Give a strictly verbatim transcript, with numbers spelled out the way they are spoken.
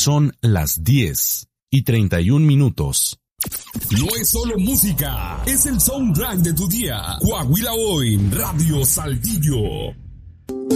Son las diez y treinta y un minutos. No es solo música, es el soundtrack de tu día. Coahuila Hoy, Radio Saltillo.